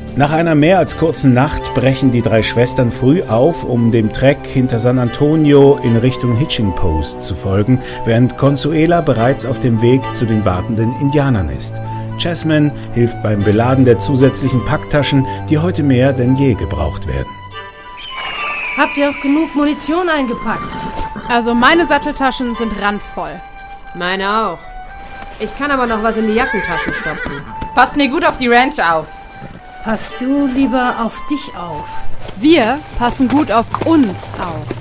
Nach einer mehr als kurzen Nacht brechen die 3 Schwestern früh auf, um dem Trek hinter San Antonio in Richtung Hitching Post zu folgen, während Consuela bereits auf dem Weg zu den wartenden Indianern ist. Jasmine hilft beim Beladen der zusätzlichen Packtaschen, die heute mehr denn je gebraucht werden. Habt ihr auch genug Munition eingepackt? Also meine Satteltaschen sind randvoll. Meine auch. Ich kann aber noch was in die Jackentaschen stopfen. Passt mir gut auf die Ranch auf. Passt du lieber auf dich auf. Wir passen gut auf uns auf.